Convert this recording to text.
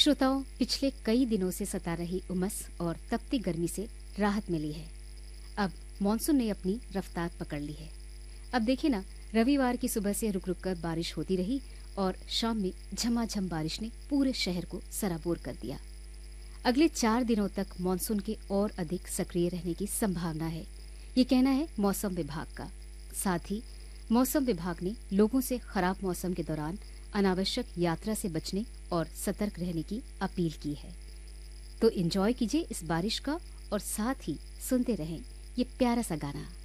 श्रोताओं, पिछले कई दिनों से सता रही उमस और तपती गर्मी से राहत मिली है। अब मॉनसून ने अपनी रफ्तार पकड़ ली है। अब देखिए ना, रविवार की सुबह से रुक रुक कर बारिश होती रही और शाम में झमाझम बारिश ने पूरे शहर को सराबोर कर दिया। अगले 4 दिनों तक मॉनसून के और अधिक सक्रिय रहने की संभावना है, ये कहना है मौसम विभाग का। साथ ही मौसम विभाग ने लोगों से खराब मौसम के दौरान अनावश्यक यात्रा से बचने और सतर्क रहने की अपील की है। तो एंजॉय कीजिए इस बारिश का और साथ ही सुनते रहें ये प्यारा सा गाना।